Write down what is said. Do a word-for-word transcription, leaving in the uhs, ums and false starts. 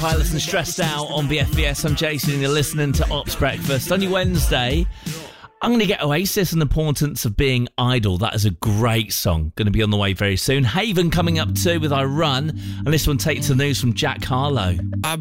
Pilots and Stressed Out on B F B S. I'm Jason and you're listening to Ops Breakfast. On your Wednesday, I'm going to get Oasis and the Importance of Being Idle. That is a great song. Going to be on the way very soon. Haven coming up too with I Run. And this one takes the news from Jack Harlow.